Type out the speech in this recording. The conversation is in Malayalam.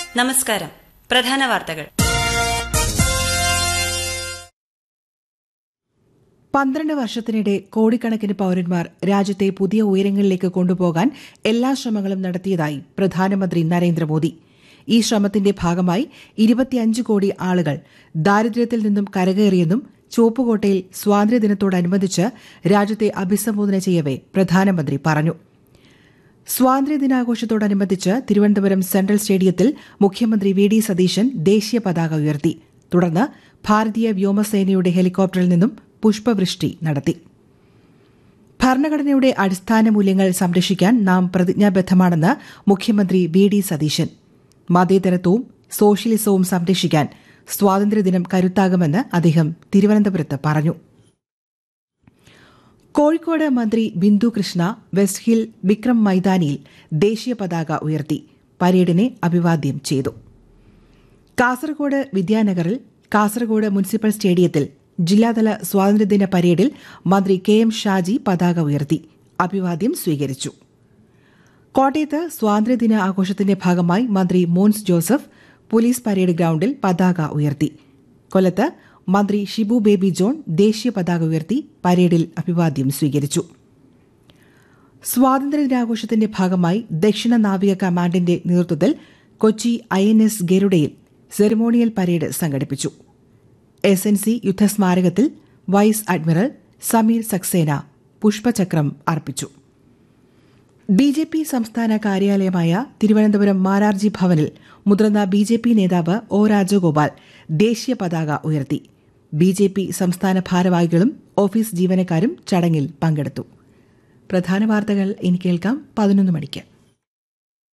നമസ്കാരം. പ്രധാന വാർത്തകൾ. 12 വർഷത്തിനിടെ കോടിക്കണക്കിന് പൌരന്മാർ രാജ്യത്തെ പുതിയ ഉയരങ്ങളിലേക്ക് കൊണ്ടുപോകാൻ എല്ലാ ശ്രമങ്ങളും നടത്തിയതായി പ്രധാനമന്ത്രി നരേന്ദ്രമോദി. ഈ ശ്രമത്തിന്റെ ഭാഗമായി 25 കോടി ആളുകൾ ദാരിദ്ര്യത്തിൽ നിന്നും കരകയറിയെന്നും ചുവപ്പുകോട്ടയിൽ സ്വാതന്ത്ര്യദിനത്തോടനുബന്ധിച്ച് രാജ്യത്തെ അഭിസംബോധന ചെയ്യവെ പ്രധാനമന്ത്രി പറഞ്ഞു. സ്വാതന്ത്ര്യദിനാഘോഷത്തോടനുബന്ധിച്ച് തിരുവനന്തപുരം സെൻട്രൽ സ്റ്റേഡിയത്തിൽ മുഖ്യമന്ത്രി വി ഡി സതീശൻ ദേശീയ പതാക ഉയർത്തി. തുടർന്ന് ഭാരതീയ വ്യോമസേനയുടെ ഹെലികോപ്റ്ററിൽ നിന്നും പുഷ്പവൃഷ്ടി നടത്തി. ഭരണഘടനയുടെ അടിസ്ഥാന മൂല്യങ്ങൾ സംരക്ഷിക്കാൻ നാം പ്രതിജ്ഞാബദ്ധമാണെന്ന് മുഖ്യമന്ത്രി വി ഡി സതീശൻ. മതേതരത്വവും സോഷ്യലിസവും സംരക്ഷിക്കാൻ സ്വാതന്ത്ര്യദിനം കരുത്താകുമെന്ന് അദ്ദേഹം തിരുവനന്തപുരത്ത് പറഞ്ഞു. കോഴിക്കോട് മന്ത്രി ബിന്ദു കൃഷ്ണ വെസ്റ്റ് ഹിൽ വിക്രം മൈതാനിയിൽ ദേശീയ പതാക ഉയർത്തി പരേഡിനെ അഭിവാദ്യം ചെയ്തു. കാസർഗോഡ് വിദ്യാനഗറിൽ കാസർഗോഡ് മുനിസിപ്പൽ സ്റ്റേഡിയത്തിൽ ജില്ലാതല സ്വാതന്ത്ര്യദിന പരേഡിൽ മന്ത്രി കെ എം ഷാജി പതാക ഉയർത്തി അഭിവാദ്യം സ്വീകരിച്ചു. കോട്ടയത്ത് സ്വാതന്ത്ര്യദിന ആഘോഷത്തിന്റെ ഭാഗമായി മന്ത്രി മോൻസ് ജോസഫ് പോലീസ് പരേഡ് ഗ്രൌണ്ടിൽ പതാക ഉയർത്തി. കൊല്ലത്ത് മന്ത്രി ഷിബു ബേബി ജോൺ ദേശീയ പതാക ഉയർത്തി പരേഡിൽ അഭിവാദ്യം സ്വീകരിച്ചു. സ്വാതന്ത്ര്യദിനാഘോഷത്തിന്റെ ഭാഗമായി ദക്ഷിണ നാവിക കമാൻഡിന്റെ നേതൃത്വത്തിൽ കൊച്ചി INS ഗരുഡയിൽ സെറിമോണിയൽ പരേഡ് സംഘടിപ്പിച്ചു. SNC യുദ്ധസ്മാരകത്തിൽ vice admiral Sameer Saxena പുഷ്പചക്രം അർപ്പിച്ചു. BJP സംസ്ഥാന കാര്യാലയമായ തിരുവനന്തപുരം മാരാർജി ഭവനിൽ മുതിർന്ന BJP നേതാവ് ഒ രാജഗോപാൽ ദേശീയ പതാക ഉയർത്തി. BJP സംസ്ഥാന ഭാരവാഹികളും ഓഫീസ് ജീവനക്കാരും ചടങ്ങിൽ പങ്കെടുത്തു. പ്രധാന വാർത്തകൾ ഇനി കേൾക്കാം 11 മണിക്ക്.